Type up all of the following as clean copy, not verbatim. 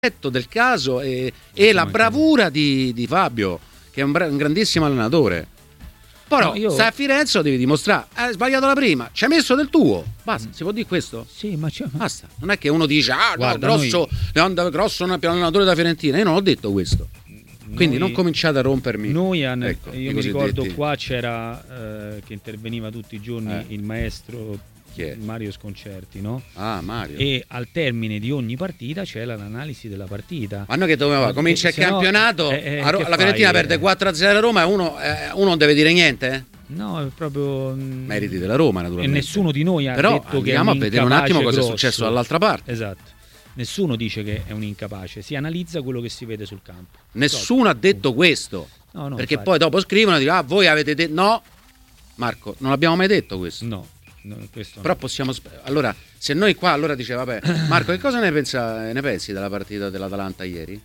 del caso e la bravura di Fabio, che è un grandissimo allenatore. Però stai a Firenze, lo devi dimostrare. Hai sbagliato la prima, ci hai messo del tuo. Basta, si può dire questo? Sì, ma basta. Non è che uno dice guarda, Grosso non è allenatore da Fiorentina. Io non ho detto questo. Quindi non cominciate a rompermi. Io mi ricordo qua c'era che interveniva tutti i giorni il maestro Mario Sconcerti, no? Mario. E al termine di ogni partita c'è l'analisi della partita. Ma noi che doveva? Comincia il campionato, la Fiorentina perde 4-0 a Roma e uno non deve dire niente? No, è proprio meriti della Roma, naturalmente. E nessuno di noi ha detto che andiamo a vedere un attimo cosa è successo dall'altra parte. Esatto. Nessuno dice che è un incapace, si analizza quello che si vede sul campo. Nessuno ha detto questo. No, perché poi dopo scrivono e dicono voi avete detto. No, Marco, non abbiamo mai detto questo. No, questo però possiamo. Allora, se noi qua allora diceva vabbè, Marco, che cosa ne pensi della partita dell'Atalanta ieri?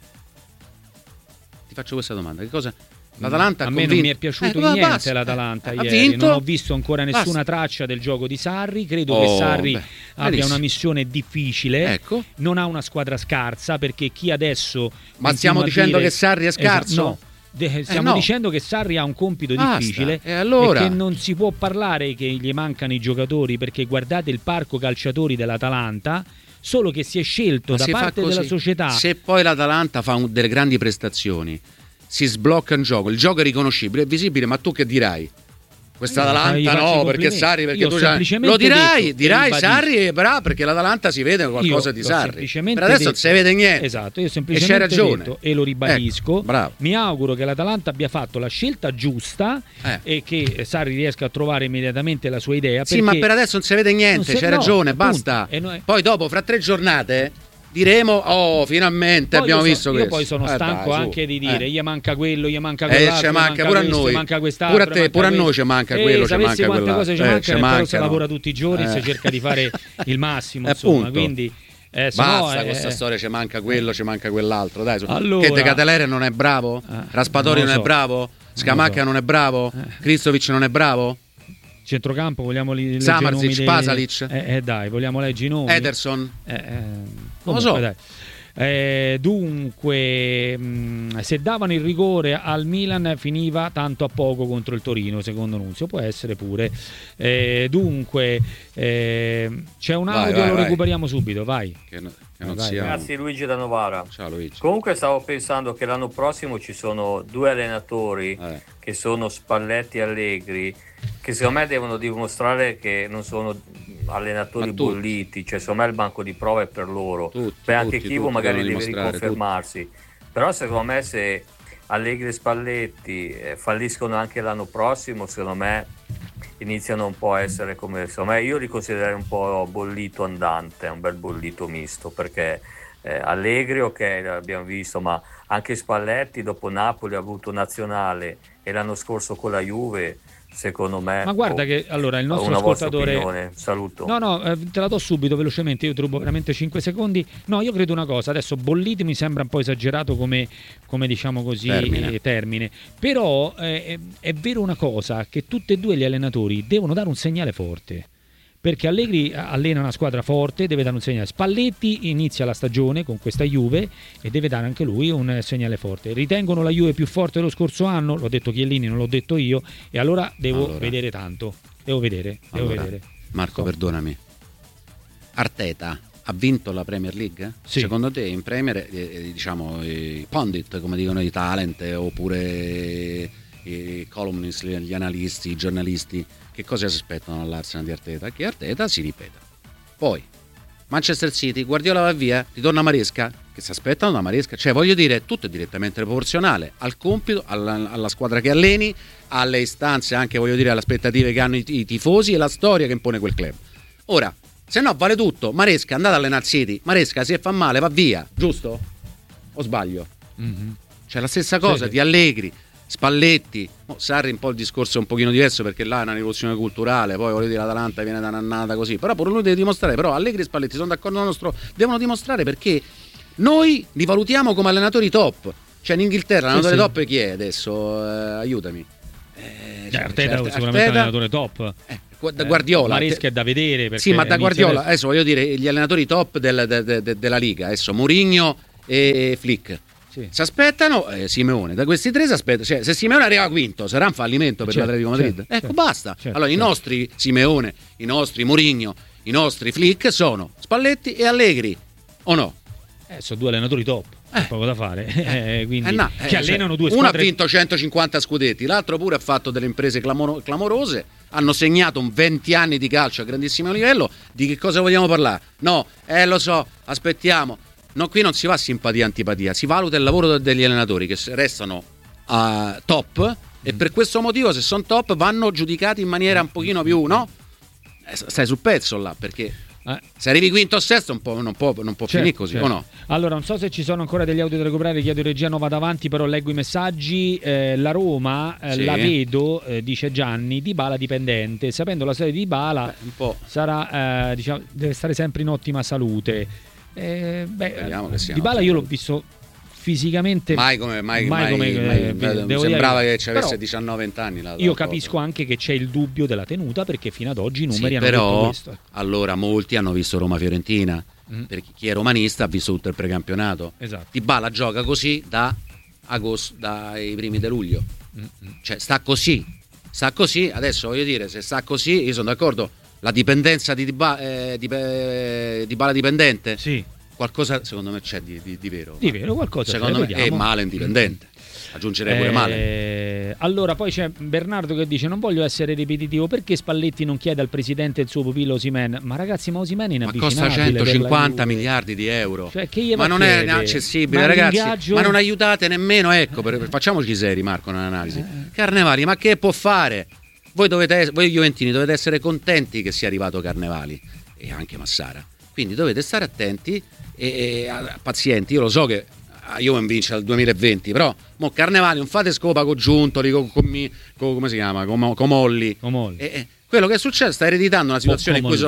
Ti faccio questa domanda. Che cosa? L'Atalanta a me non mi è piaciuto niente l'Atalanta ieri, non ho visto ancora nessuna traccia del gioco di Sarri, credo che Sarri abbia una missione difficile, non ha una squadra scarsa, perché chi adesso stiamo dicendo che Sarri è scarso? No. Stiamo dicendo che Sarri ha un compito difficile e che non si può parlare che gli mancano i giocatori, perché guardate il parco calciatori dell'Atalanta, solo che si è scelto da parte della società. Se poi l'Atalanta fa delle grandi prestazioni, si sblocca un gioco, il gioco è riconoscibile, è visibile, ma tu che dirai? Questa Atalanta no, perché Sarri, perché tu lo dirai Sarri è bravo, perché l'Atalanta si vede qualcosa di Sarri. Per adesso non si vede niente. Esatto, io semplicemente c'hai ragione. Detto, e lo ribadisco, mi auguro che l'Atalanta abbia fatto la scelta giusta e che Sarri riesca a trovare immediatamente la sua idea. Sì, ma per adesso non si vede niente, c'hai ragione, basta. Poi dopo, fra 3 giornate diremo finalmente poi abbiamo visto questo. Io poi sono stanco anche di dire gli manca quello, gli manca quell'altro, manca pure a noi, manca quest'altro, pure a noi ci manca quello, ci manca quante quell'altro. Cose ci mancano, però si lavora tutti i giorni, si cerca di fare il massimo, insomma, quindi basta questa storia, ci manca quello, ci manca quell'altro, dai. Allora, che De Ketelere non è bravo? Raspadori non è bravo? Scamacca non è bravo? Kristovic non è bravo? Centrocampo vogliamo leggere Samardzic, Pasalic, dai, vogliamo leggere i nomi. Ederson, non lo so. Dunque, se davano il rigore al Milan finiva tanto a poco contro il Torino, secondo Nunzio, può essere pure. Dunque, c'è un audio, lo recuperiamo subito, vai. Grazie Luigi da Novara. Ciao Luigi. Comunque stavo pensando che l'anno prossimo ci sono 2 allenatori che sono Spalletti e Allegri, che secondo me devono dimostrare che non sono allenatori bolliti, cioè secondo me il banco di prova è per loro. Anche Chivo magari deve riconfermarsi, però secondo me se Allegri e Spalletti falliscono anche l'anno prossimo, secondo me iniziano un po' a essere come, secondo me, io li considererei un po' bollito andante, un bel bollito misto, perché Allegri ok, l'abbiamo visto, ma anche Spalletti dopo Napoli ha avuto nazionale e l'anno scorso con la Juve, secondo me. Ma guarda che allora il nostro ascoltatore, saluto. No, te la do subito velocemente, io trovo veramente 5 secondi. No, io credo una cosa, adesso bolliti mi sembra un po' esagerato come diciamo così termine. Però è vero una cosa, che tutti e 2 gli allenatori devono dare un segnale forte. Perché Allegri allena una squadra forte, deve dare un segnale. Spalletti inizia la stagione con questa Juve e deve dare anche lui un segnale forte. Ritengono la Juve più forte dello scorso anno, l'ho detto Chiellini, non l'ho detto io, e allora devo vedere tanto. Devo vedere. Marco, perdonami. Arteta ha vinto la Premier League? Sì. Secondo te in Premier, diciamo, i pundit, come dicono i talent, oppure i columnist, gli analisti, i giornalisti, che cosa si aspettano dall'Arsenal di Arteta? Che Arteta si ripeta. Poi Manchester City, Guardiola va via, ritorna Maresca, che si aspettano da Maresca? Cioè, voglio dire, tutto è direttamente proporzionale al compito, alla squadra che alleni, alle istanze, anche voglio dire alle aspettative che hanno i tifosi e la storia che impone quel club. Ora, se no vale tutto, Maresca andate a allenare City, Maresca se fa male va via, giusto? O sbaglio? Mm-hmm. C'è la stessa cosa di Allegri, Spalletti, Sarri un po' il discorso è un pochino diverso, perché là è una rivoluzione culturale, poi voglio dire l'Atalanta viene da un'annata così, però pure lui deve dimostrare, però Allegri e Spalletti sono d'accordo nostro, devono dimostrare, perché noi li valutiamo come allenatori top, cioè in Inghilterra l'allenatore top chi è adesso? Aiutami. Arteta è sicuramente un allenatore top. Da Guardiola. Maresca è da vedere, perché sì, ma da Guardiola adesso voglio dire gli allenatori top della Liga, adesso Mourinho e Flick. Sì. Si aspettano Simeone, da questi tre si aspetta, cioè, se Simeone arriva quinto sarà un fallimento per l'Atletico Madrid. Ecco, basta. Allora i nostri Simeone, i nostri Mourinho, i nostri Flick sono Spalletti e Allegri, o no? Sono due allenatori top, poco da fare. Quindi, che allenano due squadre. Uno ha vinto 150 scudetti, l'altro pure ha fatto delle imprese clamorose, hanno segnato 20 anni di calcio a grandissimo livello. Di che cosa vogliamo parlare? No, lo so, aspettiamo. No, qui non si va a simpatia e antipatia, si valuta il lavoro degli allenatori che restano top e per questo motivo, se sono top, vanno giudicati in maniera un pochino più, no? Stai sul pezzo là, perché se arrivi quinto o sesto non può finire così, o no? Allora, non so se ci sono ancora degli audio da recuperare, chiedo regia, non vado avanti, però leggo i messaggi. La Roma, la vedo, dice Gianni, Dybala dipendente, sapendo la storia di Dybala sarà, deve stare sempre in ottima salute. Dybala io l'ho visto fisicamente mai come sembrava che ci avesse 19-20 anni. Io capisco anche che c'è il dubbio della tenuta, perché fino ad oggi i numeri hanno detto questo. Allora molti hanno visto Roma-Fiorentina, perché chi è romanista ha visto tutto il precampionato. Esatto. Dybala gioca così dai primi di luglio, cioè sta così. Adesso voglio dire, se sta così, io sono d'accordo. La dipendenza di Dybala dipendente? Sì. Qualcosa secondo me c'è di vero. Di vero, qualcosa secondo me è Malen dipendente. Aggiungerei pure Malen. Allora poi c'è Bernardo che dice: non voglio essere ripetitivo, perché Spalletti non chiede al presidente il suo pupillo Osimhen? Ma ragazzi, ma Osimhen è inavvicinabile, ma costa 150 miliardi di euro, cioè, che ma non è inaccessibile, ragazzi, ma non aiutate nemmeno, facciamoci seri, Marco, nell'analisi. Carnevali, ma che può fare? Voi Juventini dovete essere contenti che sia arrivato Carnevali e anche Massara, quindi dovete stare attenti e pazienti. Io lo so che Juve vince al 2020, però mo Carnevali non fate scopa con Giuntoli, come si chiama, con Molli. Quello che è successo, sta ereditando una situazione in cui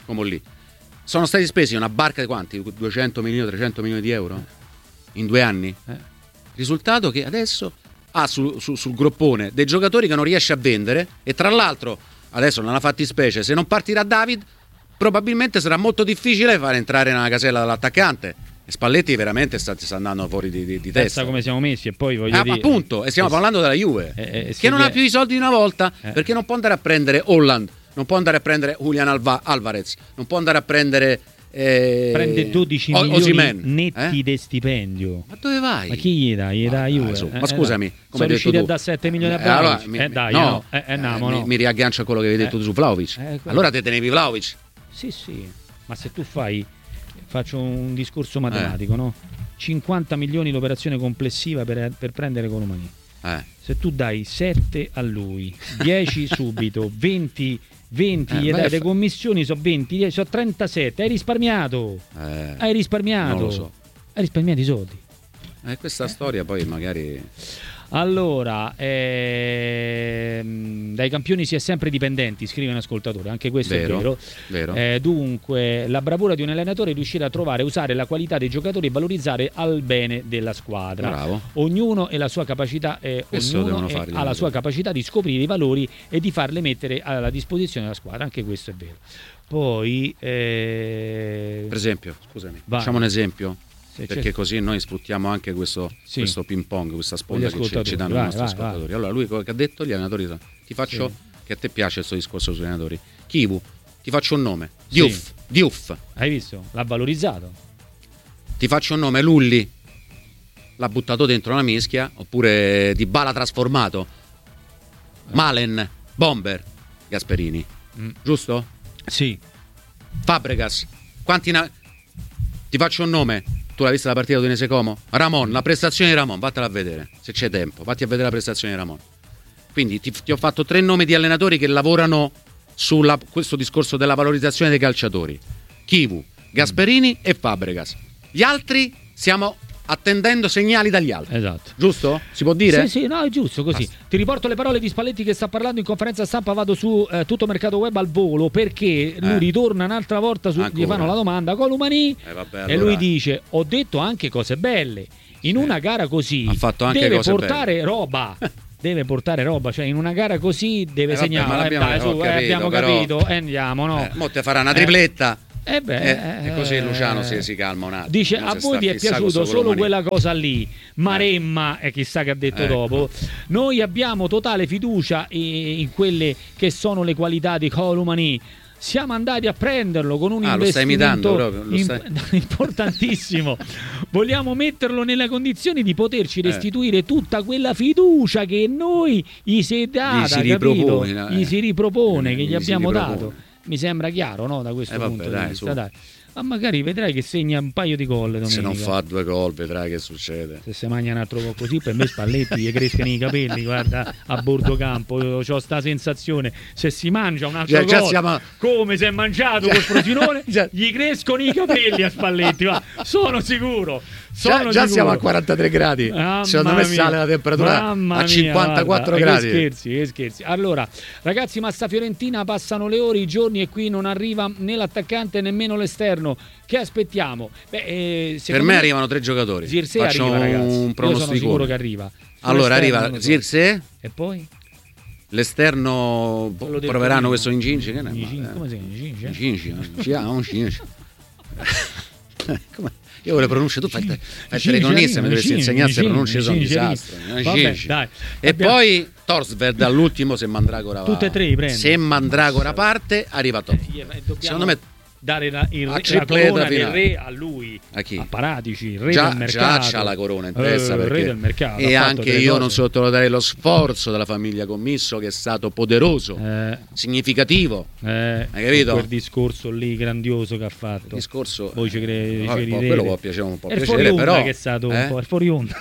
sono stati spesi una barca di quanti? 200 milioni, 300 milioni di euro in 2 anni. Risultato che adesso ha sul groppone dei giocatori che non riesce a vendere, e tra l'altro adesso nella fattispecie, se non partirà David, probabilmente sarà molto difficile far entrare nella casella dell'attaccante. E Spalletti veramente sta andando fuori di testa. Pensa come siamo messi, e poi voglio dire, appunto, e stiamo parlando della Juve che non ha più i soldi di una volta, perché non può andare a prendere Holland, non può andare a prendere Julian Alvarez, non può andare a prendere prende 12 milioni netti di stipendio. Ma dove vai? Ma chi gli dà? Gli dà Juve? Ma scusami, sono riusciti a dare 7 milioni a Vlahovic? Mi riaggancio a quello che avevi detto tu su Vlahovic. Allora te tenevi Vlahovic? Sì, ma se tu faccio un discorso matematico, no? 50 milioni l'operazione complessiva per prendere Colomani. Se tu dai 7 a lui, 10 subito, 20 gli dai le commissioni, sono 20, sono 37, hai risparmiato. Non lo so. Hai risparmiato i soldi. Questa storia poi magari... Allora, dai campioni si è sempre dipendenti, scrive un ascoltatore, anche questo è vero. Dunque, la bravura di un allenatore è riuscire a trovare, usare la qualità dei giocatori e valorizzare al bene della squadra. Bravo. Ognuno ha la sua capacità, ha la sua capacità di scoprire i valori e di farle mettere alla disposizione della squadra, anche questo è vero. Poi, per esempio, scusami, facciamo un esempio. Perché così noi sfruttiamo anche questo ping pong, questa sponda che ci danno i nostri ascoltatori. Allora lui che ha detto, gli allenatori, ti faccio, che a te piace questo discorso sugli allenatori, Kivu, ti faccio un nome, Diouf. Hai visto? L'ha valorizzato. Ti faccio un nome, Lulli, l'ha buttato dentro una mischia, oppure Dybala trasformato, Malen, Bomber, Gasperini, giusto? Sì. Fabregas, ti faccio un nome. Tu l'hai vista la partita di Udinese Como? Ramon, la prestazione di Ramon, vattela a vedere, se c'è tempo, vatti a vedere la prestazione di Ramon. Quindi ti ho fatto 3 nomi di allenatori che lavorano su questo discorso della valorizzazione dei calciatori: Kivu, Gasperini e Fabregas. Gli altri stiamo attendendo segnali dagli altri. Esatto. Giusto? Si può dire? Sì, no, è giusto così. Ti riporto le parole di Spalletti che sta parlando in conferenza stampa, vado su Tutto Mercato Web al volo, perché lui ritorna un'altra volta gli fanno la domanda Colomani e lui dice: ho detto anche cose belle. In una gara così deve portare roba. Deve portare roba, cioè in una gara così deve segnare. Abbiamo capito, andiamo, no? Mo te farà una tripletta. E così Luciano si calma un attimo. Dice: a voi vi è piaciuto solo quella cosa lì, Maremma, e chissà che ha detto dopo. Noi abbiamo totale fiducia in quelle che sono le qualità di Colomani. Siamo andati a prenderlo con un investimento importantissimo. Vogliamo metterlo nelle condizioni di poterci restituire tutta quella fiducia che noi gli si è data, capito? Gli si ripropone, che gli abbiamo dato. Mi sembra chiaro, no? Da questo punto di vista, dai. Ma magari vedrai che segna un paio di gol domenica. Se non fa 2 gol vedrai che succede. Se si mangia un altro gol così, per me Spalletti gli crescono i capelli, guarda, a bordo campo. Io ho sta sensazione, se si mangia un altro gol come si è mangiato col Frosinone, gli crescono i capelli a Spalletti, sono sicuro. Già siamo a 43 gradi. Secondo me sale la temperatura a 54 gradi. Che scherzi. Allora, ragazzi, ma sta Fiorentina passano le ore, i giorni e qui non arriva né l'attaccante nemmeno l'esterno. Che aspettiamo? Per me arrivano 3 giocatori. Zirkzee arriva, ragazzi. Un pronosticone. Io sono sicuro che arriva. Allora arriva Zirkzee. E poi? L'esterno proveranno questo Incinci. Come si chiama? Incinci. Io le pronunce tu fai telefonista, mi dovresti insegnarsi le pronunce, sono un disastro. E poi Torsved all'ultimo, se Mandragora tutte e 3 prende. Se Mandragora parte arriva Top. Secondo me dare la corona del re a lui, a Paratici, il re del mercato. Già c'ha la corona in testa, il re del mercato. E anche io non sottovaluterei lo sforzo della famiglia Commisso, che è stato poderoso, significativo. Hai capito? Quel discorso lì grandioso che ha fatto. Il discorso voi ci credete? Quello può piacere un po', però che è stato un po' fuori onda.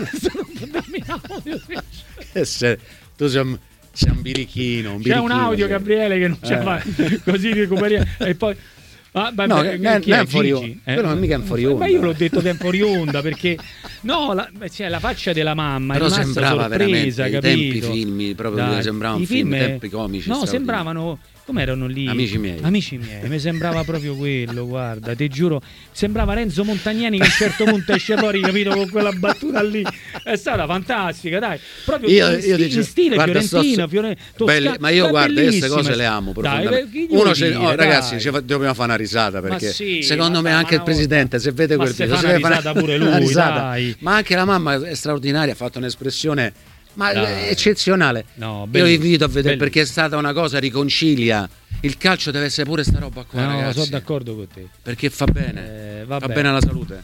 Tu sei un birichino, c'è un audio, Gabriele, che non ce la fa, così recuperiamo e poi non è fuori onda, però mica è fuori onda. Ma io l'ho detto che è fuori onda, perché la faccia della mamma però è rimasta sembrava sorpresa, veramente capito? I tempi filmi proprio sembravano tempi comici. No, sembravano come erano lì? Amici miei, mi sembrava proprio quello, guarda, ti giuro, sembrava Renzo Montagnani che a un certo punto esce fuori, capito, con quella battuta lì. È stata fantastica, dai, proprio in stile fiorentino, toscano. Ma io guarda, queste cose le amo profondamente. Ragazzi, dobbiamo fare una risata, perché secondo me anche il presidente, se vede quel video, fa una risata pure lui, dai. Ma anche la mamma è straordinaria, ha fatto un'espressione eccezionale. Io vi invito a vedere, perché è stata una cosa, riconcilia. Il calcio deve essere pure sta roba qua, ragazzi. Sono d'accordo con te, perché fa bene, fa bene alla salute.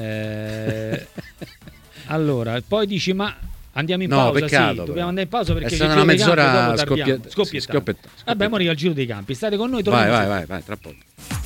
Allora, poi dici, ma andiamo in pausa? Peccato, dobbiamo andare in pausa, perché è stata una mezz'ora scoppiettata. Vabbè, ora al giro dei campi. State con noi, vai, tra poco.